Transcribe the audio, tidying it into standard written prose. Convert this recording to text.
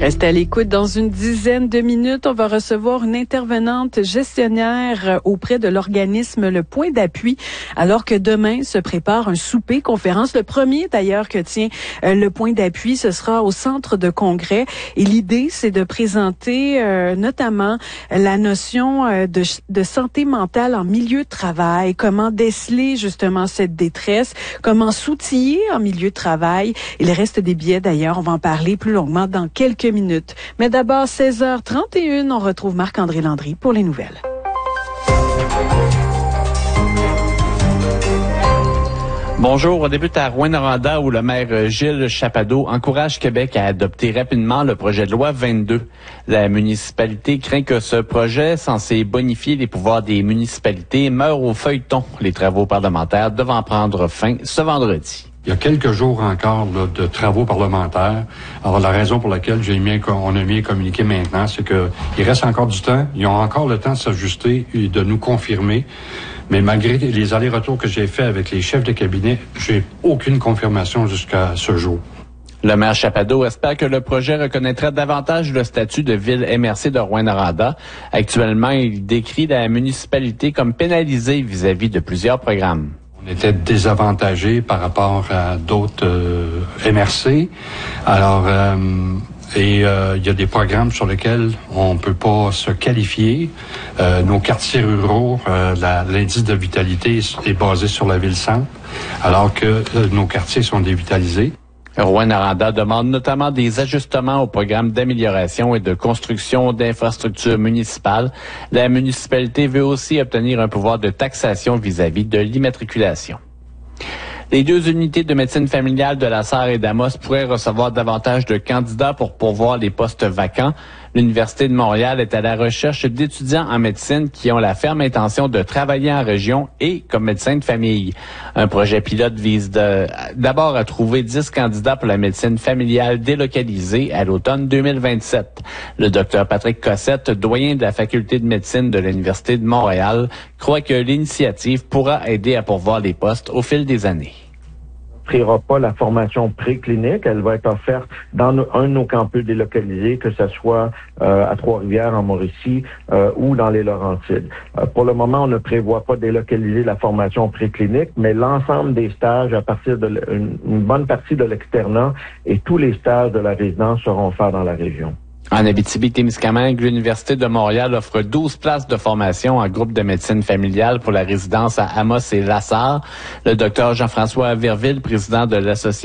Restez à l'écoute. Dans une dizaine de minutes, on va recevoir une intervenante gestionnaire auprès de l'organisme Le Point d'appui, alors que demain se prépare un souper conférence. Le premier d'ailleurs que tient Le Point d'appui, ce sera au centre de congrès. Et l'idée, c'est de présenter notamment la notion de santé mentale en milieu de travail, comment déceler justement cette détresse, comment s'outiller en milieu de travail. Il reste des billets d'ailleurs, on va en parler plus longuement dans quelques minutes. Mais d'abord, 16h31, on retrouve Marc-André Landry pour les nouvelles. Bonjour, on débute à Rouyn-Noranda où le maire Gilles Chapado encourage Québec à adopter rapidement le projet de loi 22. La municipalité craint que ce projet, censé bonifier les pouvoirs des municipalités, meure au feuilleton, les travaux parlementaires devant prendre fin ce vendredi. Il y a quelques jours encore là, de travaux parlementaires. Alors, la raison pour laquelle on a mis un communiqué maintenant, c'est que il reste encore du temps. Ils ont encore le temps de s'ajuster et de nous confirmer. Mais malgré les allers-retours que j'ai faits avec les chefs de cabinet, j'ai aucune confirmation jusqu'à ce jour. Le maire Chapado espère que le projet reconnaîtra davantage le statut de ville MRC de Rouyn-Noranda. Actuellement, il décrit la municipalité comme pénalisée vis-à-vis de plusieurs programmes. On était désavantagés par rapport à d'autres MRC. Alors, il y a des programmes sur lesquels on peut pas se qualifier. Nos quartiers ruraux, l'indice de vitalité est basé sur la ville-centre, alors que nos quartiers sont dévitalisés. Rouyn-Noranda demande notamment des ajustements au programme d'amélioration et de construction d'infrastructures municipales. La municipalité veut aussi obtenir un pouvoir de taxation vis-à-vis de l'immatriculation. Les deux unités de médecine familiale de la Sarre et d'Amos pourraient recevoir davantage de candidats pour pourvoir les postes vacants. L'Université de Montréal est à la recherche d'étudiants en médecine qui ont la ferme intention de travailler en région et comme médecin de famille. Un projet pilote vise d'abord à trouver 10 candidats pour la médecine familiale délocalisée à l'automne 2027. Le docteur Patrick Cossette, doyen de la faculté de médecine de l'Université de Montréal, croit que l'initiative pourra aider à pourvoir les postes au fil des années. On n'offrira pas la formation préclinique, elle va être offerte dans un de nos campus délocalisés, que ce soit à Trois-Rivières, en Mauricie ou dans les Laurentides. Pour le moment, on ne prévoit pas délocaliser la formation préclinique, mais l'ensemble des stages à partir une bonne partie de l'externat et tous les stages de la résidence seront faits dans la région. En Abitibi-Témiscamingue, l'Université de Montréal offre 12 places de formation en groupe de médecine familiale pour la résidence à Amos et La Sarre. Le docteur Jean-François Verville, président de l'association